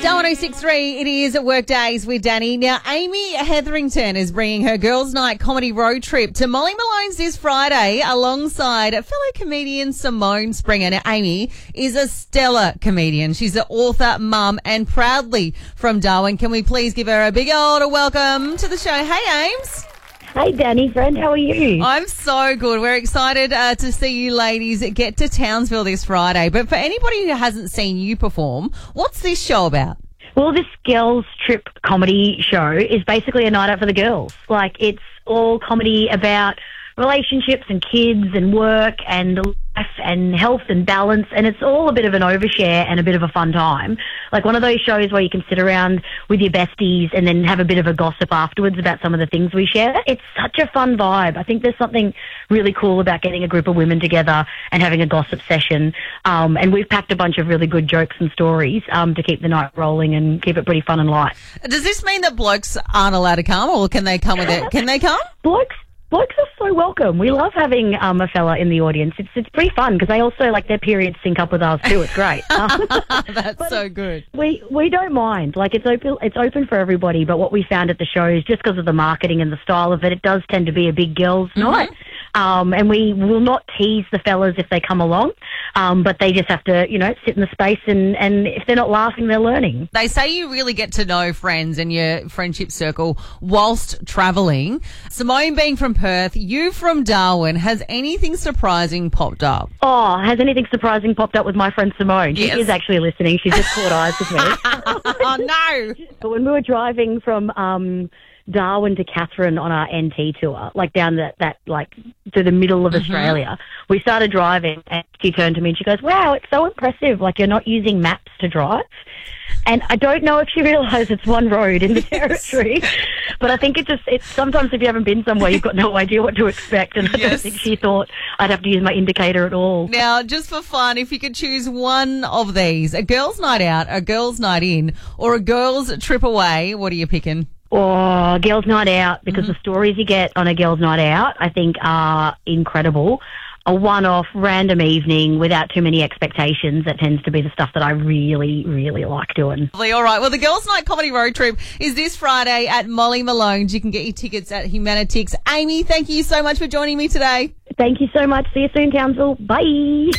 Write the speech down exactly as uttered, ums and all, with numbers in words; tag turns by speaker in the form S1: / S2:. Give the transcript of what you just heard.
S1: Star one oh six point three, it is Work Days with Danny. Now, Amy Hetherington is bringing her Girls' Night comedy road trip to Molly Malone's this Friday alongside fellow comedian Simone Springer. Now, Amy is a stellar comedian. She's an author, mum, and proudly from Darwin. Can we please give her a big old welcome to the show? Hey, Ames.
S2: Hey, Danny, friend, how are you?
S1: I'm so good. We're excited uh, to see you ladies get to Townsville this Friday. But for anybody who hasn't seen you perform, what's this show about?
S2: Well, this girls' trip comedy show is basically a night out for the girls. Like, it's all comedy about relationships and kids and work and life and health and balance, and it's all a bit of an overshare and a bit of a fun time. Like one of those shows where you can sit around with your besties and then have a bit of a gossip afterwards about some of the things we share. It's such a fun vibe. I think there's something really cool about getting a group of women together and having a gossip session. Um, and we've packed a bunch of really good jokes and stories um, to keep the night rolling and keep it pretty fun and light.
S1: Does this mean that blokes aren't allowed to come, or can they come with it? Can they come?
S2: Blokes Blokes are so welcome. We love having um, a fella in the audience. It's it's pretty fun because they also, like, their periods sync up with ours too. It's great. Um,
S1: That's so good.
S2: We we don't mind. Like, it's open it's open for everybody. But what we found at the show is just because of the marketing and the style of it, it does tend to be a big girls' mm-hmm. night. Um, and we will not tease the fellas if they come along, um, but they just have to, you know, sit in the space and, and if they're not laughing, they're learning.
S1: They say you really get to know friends and your friendship circle whilst travelling. Simone being from Perth, you from Darwin, has anything surprising popped up?
S2: Oh, has anything surprising popped up with my friend Simone? She yes. is actually listening. She's just caught eyes with me.
S1: Oh, no.
S2: But when we were driving from um, Darwin to Catherine on our N T tour, like down that, that like to the middle of mm-hmm. Australia, we started driving and she turned to me and she goes, wow, it's so impressive. Like, you're not using maps to drive. And I don't know if she realised it's one road in the territory, but I think it just, it's sometimes if you haven't been somewhere, you've got no idea what to expect. And I
S1: yes.
S2: don't think she thought I'd have to use my indicator at all.
S1: Now, just for fun, if you could choose one of these, a girls' night out, a girls' night in, or a girls' trip away, what are you picking?
S2: Or girls' night out, because
S1: mm-hmm.
S2: the stories you get on a girls' night out, I think, are incredible. A one-off random evening without too many expectations, that tends to be the stuff that I really, really like doing.
S1: All right. Well, the Girls' Night Comedy Road Trip is this Friday at Molly Malone's. You can get your tickets at Humanitix. Amy, thank you so much for joining me today.
S2: Thank you so much. See you soon, Townsville. Bye.